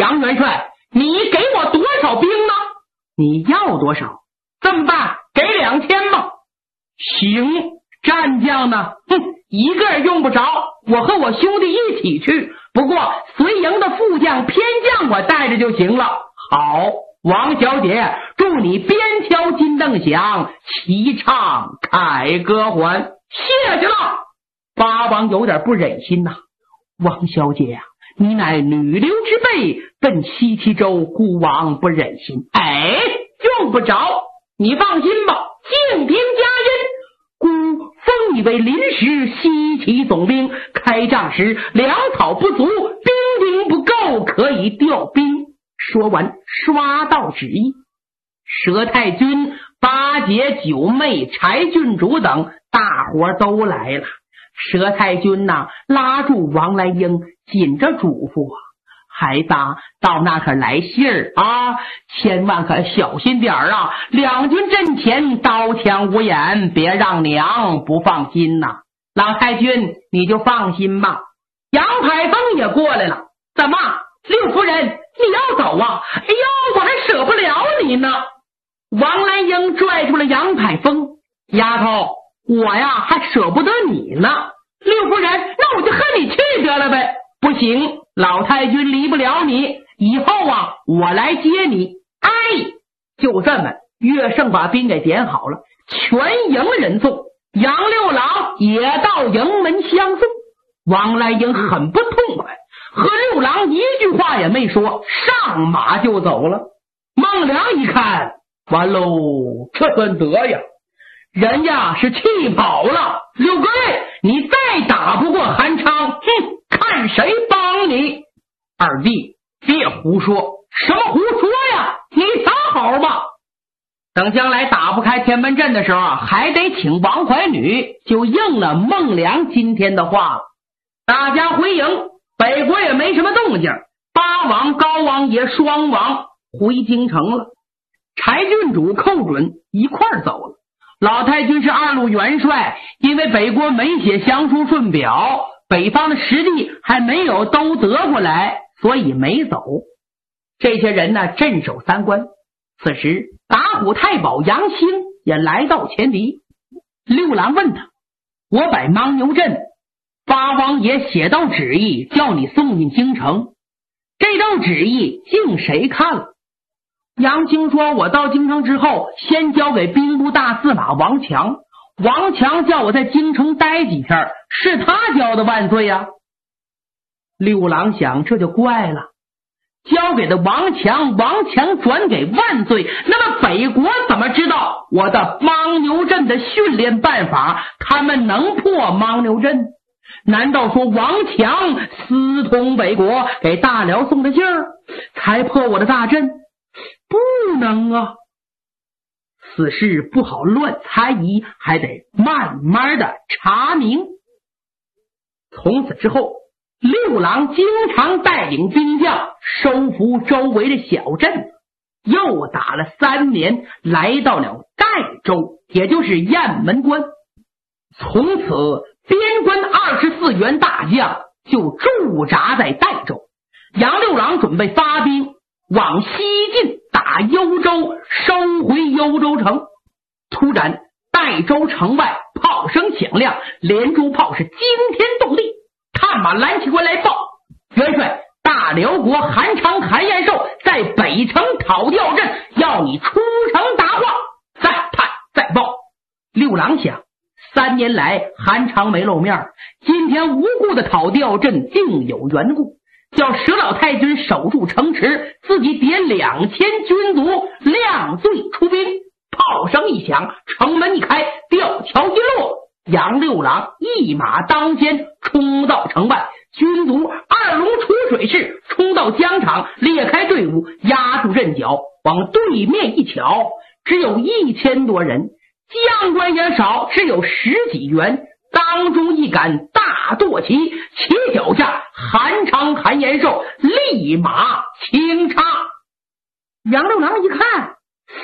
杨元帅，你给我多少兵呢？你要多少？这么办，给2000吧。行，战将呢？一个也用不着，我和我兄弟一起去。不过随营的副将、偏将我带着就行了。好，王小姐，祝你边敲金灯响，齐唱凯歌还。谢谢了。八王有点不忍心呐，王小姐啊，你乃女流之辈，奔西岐州，孤王不忍心。用不着，你放心吧，敬兵加任，孤封你为临时西岐总兵，开仗时粮草不足，兵丁不够，可以调兵。说完刷到旨意。佘太君、八姐、九妹、柴郡主等大伙都来了。佘太君呐，拉住王来英，紧着嘱咐孩子到那可来信儿啊，千万可小心点啊，两军阵前刀枪无眼，别让娘不放心呐。老太君你就放心吧。杨排风也过来了。怎么，六夫人你要走啊？哎呦，我还舍不了你呢。王来英拽住了杨排风，丫头，我呀还舍不得你呢。六夫人，那我就和你去得了呗。不行，老太君离不了你，以后啊我来接你。就这么，岳胜把兵给点好了，全营人送。杨六郎也到营门相送。王来英很不痛快，和六郎一句话也没说，上马就走了。孟良一看，完喽，这算得呀，人家是气跑了。六哥，你再打不过韩昌，看谁帮你。二弟别胡说。什么胡说呀，你撒好吧。等将来打不开天门阵的时候还得请王怀女，就应了孟良今天的话了。大家回营，北国也没什么动静，八王、高王爷双王回京城了。柴郡主、寇准一块儿走了。老太君是二路元帅，因为北国没写降书顺表，北方的实力还没有都得过来，所以没走。这些人呢，镇守三关。此时打虎太保杨兴也来到前敌。六郎问他，我摆牦牛阵，八王爷写道旨意叫你送进京城，这道旨意竟谁看了？杨兴说，我到京城之后先交给兵部大司马王强，王强叫我在京城待几天，是他交的万岁呀。六郎想，这就怪了，交给的王强，王强转给万岁，那么北国怎么知道我的牦牛阵的训练办法？他们能破牦牛阵？难道说王强私通北国，给大辽送的信儿，才破我的大阵？不能啊，此事不好乱猜疑，还得慢慢的查明。从此之后，六郎经常带领兵将收服周围的小镇，又打了3年，来到了代州，也就是雁门关。从此边关24员大将就驻扎在代州。杨六郎准备发兵往西进，打幽州，收回幽州城。突然代州城外炮声响亮，连珠炮是惊天动地。探马蓝旗官来报，元帅，大辽国韩昌、韩延寿在北城讨调阵，要你出城答话。再探再报。六郎想，3年来韩昌没露面，今天无故的讨调阵定有缘故，叫佘老太君守住城池，自己点2000军卒亮罪出兵。炮声一响，城门一开，吊桥一落，杨六郎一马当先冲到城外，军卒二龙出水式冲到疆场，裂开队伍，压住阵脚，往对面一瞧，只有1000多人，将官也少，只有10几员。当中一杆大舵旗，旗脚下韩昌、韩延寿立马轻插。杨六郎一看，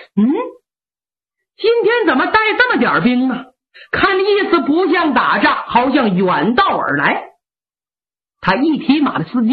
今天怎么带这么点兵啊？看意思不像打仗，好像远道而来。他一提马的丝缰，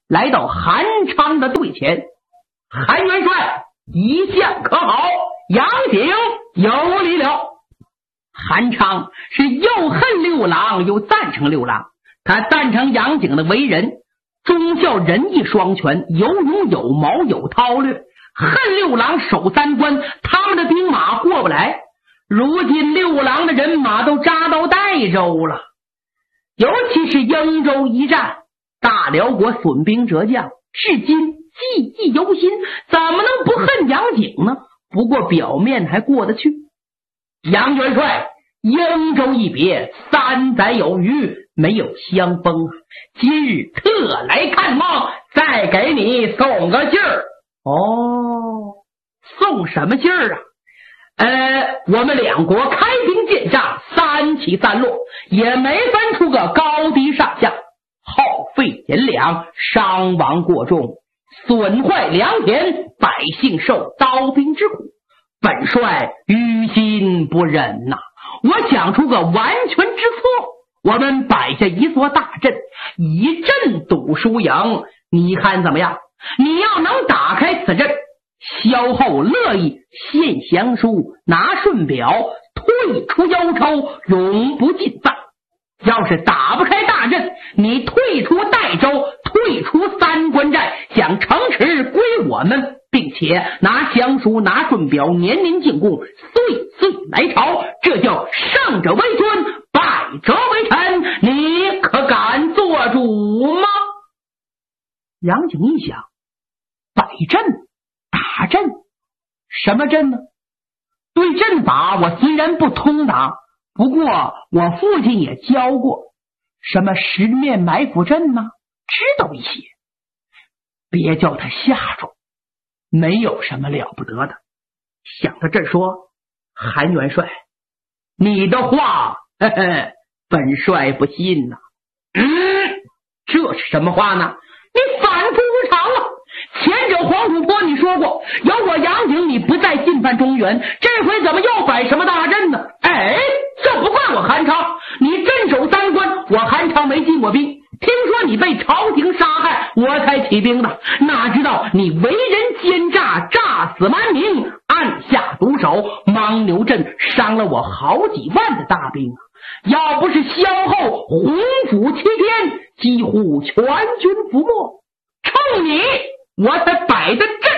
来到韩昌的队前。韩元帅一向可好？杨景有礼了。韩昌是又恨六郎又赞成六郎，他赞成杨景的为人，忠孝仁义双全，有勇有谋有韬略，恨六郎守三关，他们的兵马过不来。如今六郎的人马都扎到代州了，尤其是英州一战，大辽国损兵折将，至今记忆犹新，怎么能不恨杨景呢？不过表面还过得去。杨元帅，英州一别3载有余，没有相逢，今日特来看望，再给你送个信儿。哦，送什么信儿啊？我们两国开兵见仗，3起3落，也没分出个高低上下，耗费银两，伤亡过重，损坏良田，百姓受刀兵之苦，本帅于心不忍呐。我想出个完全之策，我们摆下一座大阵，一阵赌输赢，你看怎么样？你要能打开此阵，萧后乐意献降书，拿顺表，退出幽州，永不进犯。要是打不开大阵，你退出代州，退出三关寨，将城池归我们，并且拿降书，拿顺表，年年进贡，岁岁来朝，这叫胜者为尊，败者为臣，你可敢做主吗？杨景一想，摆阵打阵，什么阵呢？对阵法我虽然不通达，不过我父亲也教过，什么十面埋伏阵呢，知道一些。别叫他吓住，没有什么了不得的。想到这儿说，韩元帅，你的话本帅不信呐。这是什么话呢？你反复无常了。前者黄土坡你说过，有我杨景你不再进犯中原，这回怎么又摆什么大阵呢？这不怪我韩昌，你镇守三关，我韩昌没进过兵，听说你被朝廷杀害，我才起兵的，哪知道你为人奸诈，诈死蛮民，暗下毒手，牦牛镇伤了我好几万的大兵啊！要不是萧后洪府齐天，几乎全军覆没，冲你我才摆的阵。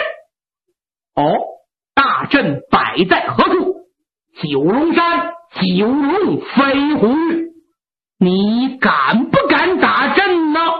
大阵摆在何处？九龙山九龙飞虎峪，你敢不敢打阵呢？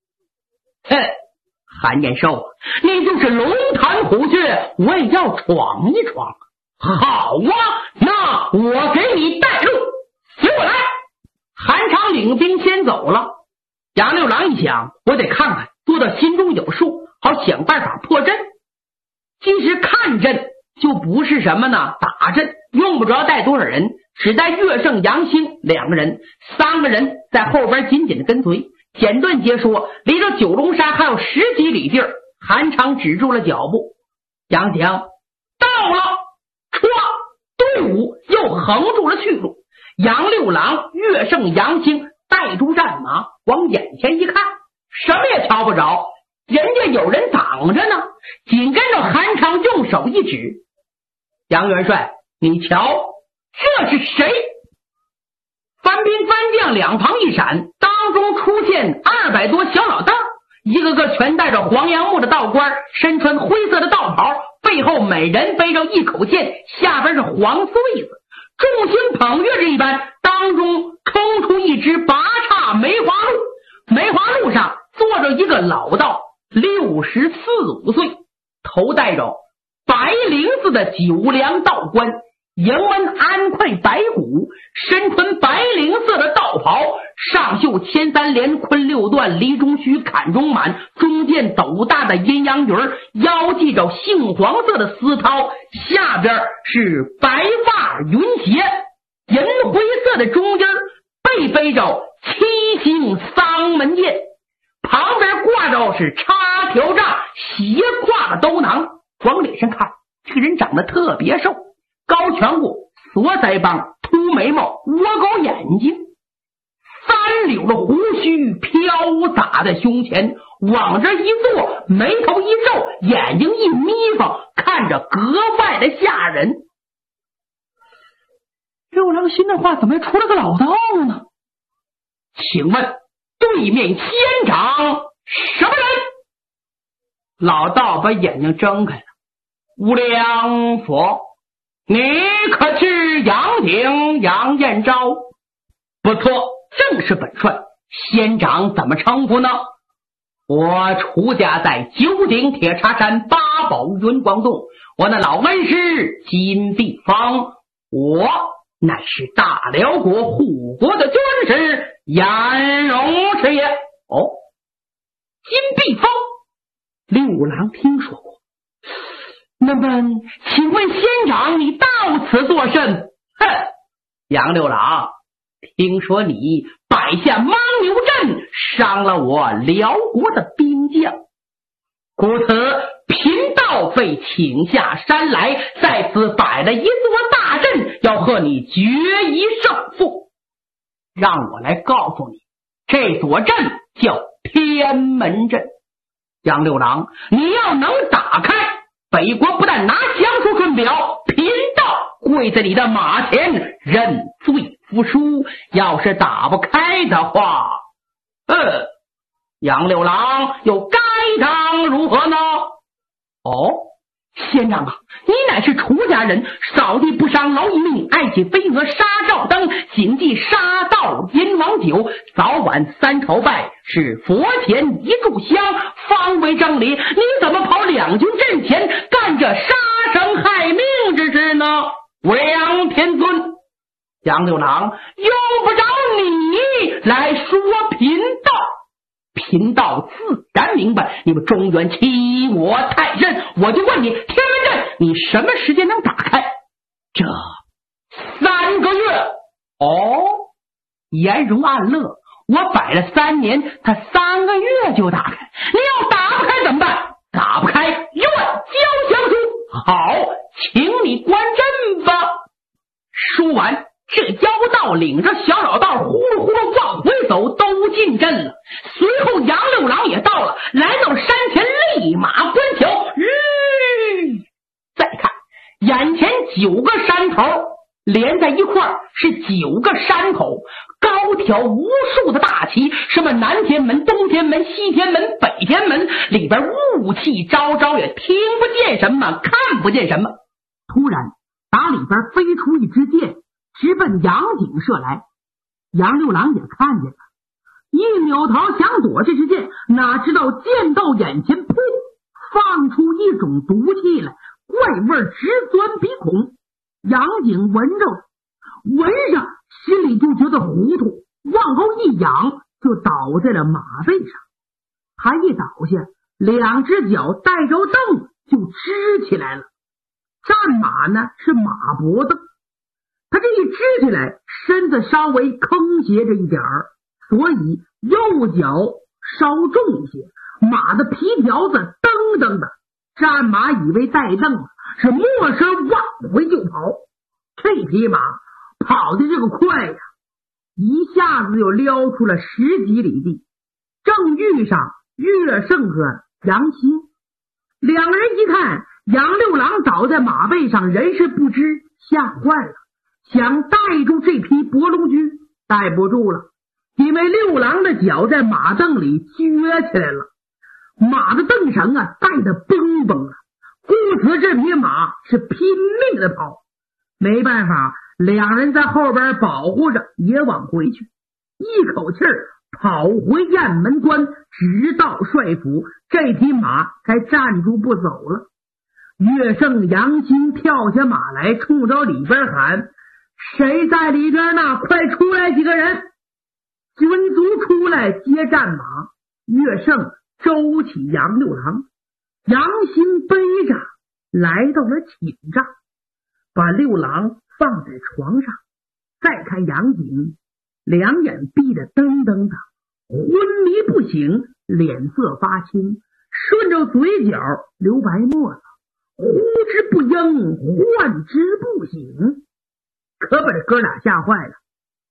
韩延寿，你就是龙潭虎穴，我也要闯一闯。好啊，那我给你带路，随我来。韩昌领兵先走了。杨六郎一想，我得看看，做到心中有数，好想办法破阵。其实看阵就不是什么呢，打阵用不着带多少人，只带岳胜、杨兴2个人，3个人在后边紧紧的跟随。简短截说，离着九龙山还有10几里地儿，韩昌止住了脚步。杨景到了，队伍又横住了去路。杨六郎、岳胜、杨兴带住战马，往眼前一看，什么也瞧不着，人家有人挡着呢。紧跟着韩昌用手一指，杨元帅，你瞧，这是谁？番兵番将两旁一闪，当中出现200多小老道，一个个全戴着黄杨木的道冠，身穿灰色的道袍，背后每人背着一口剑，下边是黄穗子，众星捧月着一般，当中冲出一只拔叉梅花鹿，梅花鹿上坐着一个老道，64、5岁，头戴着白绫子的九梁道冠，迎门安块白骨，身穿白绫色的道袍，上绣千3连坤6段离中须坎中满，中间斗大的阴阳鱼，腰系着杏黄色的丝绦，下边是白袜云鞋，银灰色的中间背着7星丧门剑，旁边挂着是插条杖斜挎的兜囊。往脸上看，这个人长得特别瘦，高颧骨，锁腮帮，秃眉毛，窝狗眼睛绺的胡须飘洒在胸前，往这一坐，眉头一皱，眼睛一眯缝，看着格外的吓人。六郎心的话怎么出了个老道呢？请问对面仙长什么人？老道把眼睛睁开了。无量佛，你可知杨景杨彦昭？不错，正是本帅。仙长怎么称呼呢？我出家在九鼎铁叉山八宝云光洞，我那老恩师金碧芳，我乃是大辽国护国的军师颜荣师爷。哦，金碧芳，六郎听说过。那么请问仙长你到此作甚？哼，杨六郎，听说你摆下牦牛阵，伤了我辽国的兵将，故此贫道费请下山来，在此摆了一座大阵，要和你决一胜负。让我来告诉你，这座阵叫天门阵。杨六郎，你要能打开，北国不但拿降书顺表，贫道跪在你的马前认罪服输。要是打不开的话，杨六郎又该当如何呢？哦，仙长啊，你乃是出家人，扫地不伤蝼蚁命，爱惜飞蛾杀照灯，谨记杀道阎王酒，早晚三朝拜，是佛前一炷香，方为正理。你怎么跑两军阵前干这杀生害命之事呢？无量天尊，杨六郎用不着你来说贫道，贫道自然明白你们中原欺我太甚。我就问你，天门阵你什么时间能打开？这3个月。哦，颜荣暗乐，我摆了3年，他3个月就打开。你要打不开怎么办？打不开愿交降书。好，请你观阵吧。说完，这妖道领着小老道呼噜呼噜往回走，都进阵了。随后杨六郎也到了，来到山前立马观瞧。再看眼前9个山头连在一块，是9个山口，高挑无数的大旗，什么南天门、东天门、西天门、北天门，里边雾气昭昭，也听不见什么，看不见什么。突然打里边飞出一支箭，直奔杨景射来。杨六郎也看见了，一扭头想躲这支箭，哪知道箭到眼前，噗，放出一种毒气来，怪味直钻鼻孔。杨景闻着，闻上心里就觉得糊涂，往后一仰，就倒在了马背上。他一倒下，2只脚带着蹬就支起来了。战马呢是马脖子，他这一支起来，身子稍微坑斜着一点儿，所以右脚稍重一些，马的皮条子蹬蹬的。战马以为带蹬了，是没身往回就跑。这匹马跑的这个快呀，一下子就撩出了10几里地，正遇上岳胜和杨新。2个人一看杨六郎倒在马背上，人事不知，吓坏了，想带住这匹伯龙驹，带不住了，因为六郎的脚在马蹬里撅起来了，马的蹬绳啊带得崩崩了，故此这匹马是拼命的跑。没办法，2人在后边保护着，也往回去，一口气跑回雁门关，直到帅府。这匹马才站住不走了。岳胜杨新跳下马来，冲着里边喊：谁在里边呢？快出来几个人！军卒出来接战马，岳胜周起杨六郎，杨新背着来到了寝帐，把六郎放在床上。再看杨景，2眼闭得瞪瞪的，昏迷不醒，脸色发青，顺着嘴角流白沫子，呼之不应，唤之不醒。可把这哥俩吓坏了。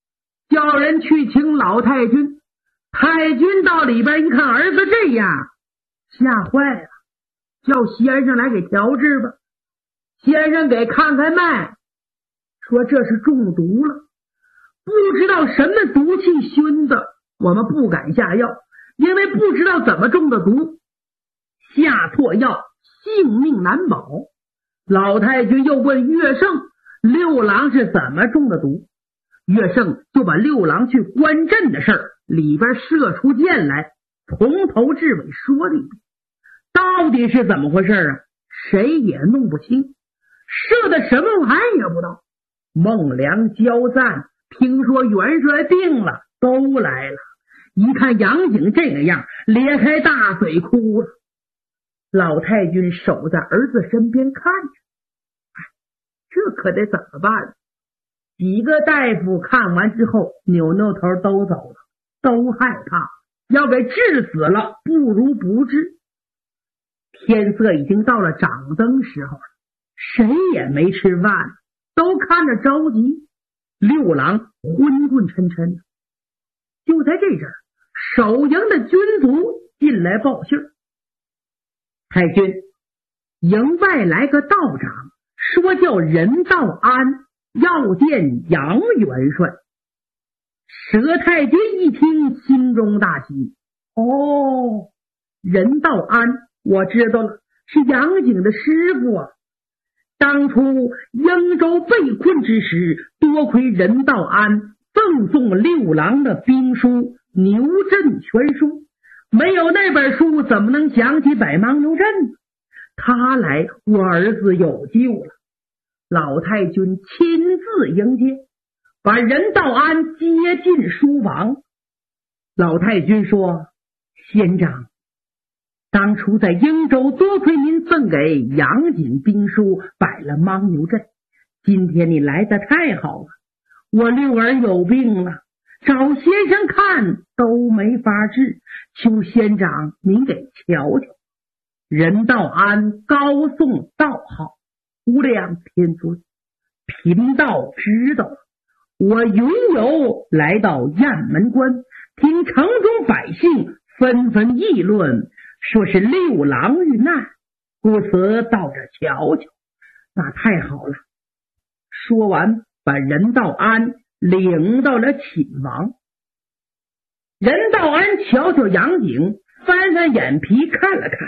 叫人去请老太君。太君到里边一看儿子这样，吓坏了，叫先生来给调治吧。先生给看看脉，说这是中毒了，不知道什么毒气熏的，我们不敢下药，因为不知道怎么中的毒，下错药性命难保。老太君又问岳胜六郎是怎么中的毒，岳胜就把六郎去观阵的事儿里边射出箭来，从头至尾说了一遍。到底是怎么回事啊？谁也弄不清，射的什么玩意也不知道。孟良、焦赞听说元帅病了，都来了，一看杨景这个样，咧开大嘴哭了。老太君守在儿子身边看着，这可得怎么办？几个大夫看完之后扭扭头都走了，都害怕，要给治死了不如不治。天色已经到了掌灯时候了，谁也没吃饭，都看着着急。六郎昏昏沉沉的。就在这阵儿，守营的军卒进来报信儿，太君，营外来个道长，说叫任道安，要见杨元帅。佘太君一听，心中大喜。哦，任道安，我知道了，是杨景的师傅啊。当初英州被困之时，多亏任道安赠送六郎的兵书《牛阵全书》，没有那本书怎么能想起摆牦牛阵呢？他来，我儿子有救了。老太君亲自迎接，把任道安接进书房。老太君说，先长，当初在英州多亏您赠给杨锦兵书，摆了牦牛阵，今天你来得太好了。我六儿有病了，找先生看都没法治，求先长您给瞧瞧。任道安高颂道号，无量天尊，贫道知道了。我云游来到雁门关，听城中百姓纷纷议论，说是六郎遇难，故此到这瞧瞧。那太好了。说完，把任道安领到了寝房。任道安瞧瞧杨景，翻翻眼皮看了看，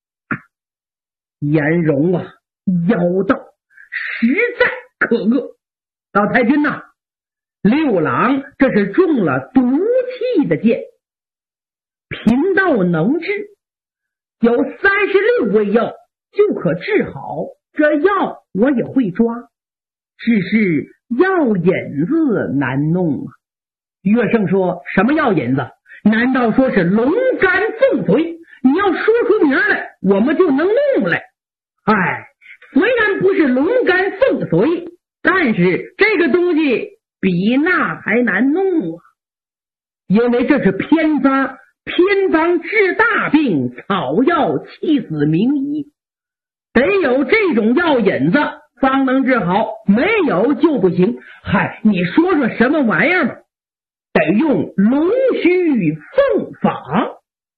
颜容啊，妖道，实在可恶。老太君呐，六郎这是中了毒气的箭，贫道能治，有36味药就可治好，这药我也会抓，只是药引子难弄啊。岳胜说，什么药引子？难道说是龙肝凤髓？你要说出名来，我们就能弄来。虽然不是龙肝凤髓，但是这个东西比那还难弄啊。因为这是偏方，偏方治大病，草药气死名医，得有这种药引子方能治好，没有就不行。你说说什么玩意儿吧？得用龙须凤法。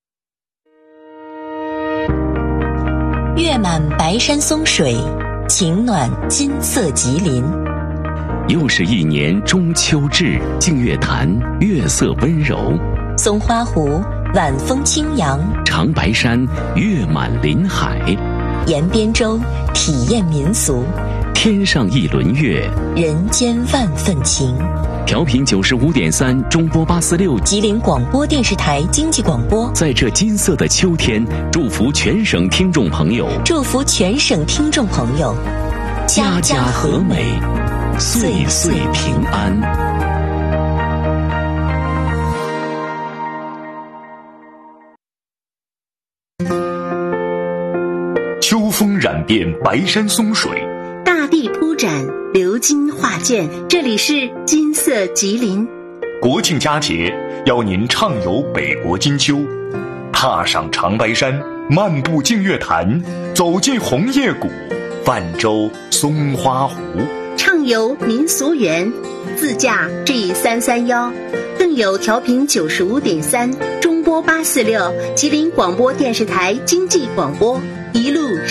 月满白山松水，晴暖金色吉林。 又是一年中秋至，净月潭月色温柔， 松花湖晚风轻扬， 长白山月满林海， 沿边州体验民俗， 天上一轮月， 人间万份情。 调频95.3中波846 吉林广播电视台经济广播， 在这金色的秋天，祝福全省听众朋友， 祝福全省听众朋友， 家家和美，岁岁平安。秋风染遍白山松水， 大地铺展鎏金画卷，这里是金色吉林。 国庆佳节，邀您畅游北国金秋，踏上长白山，漫步净月潭，走进红叶谷，泛舟松花湖， 畅游民俗园， 自驾 G331，更有调频95.3、中波846吉林广播电视台经济广播，一路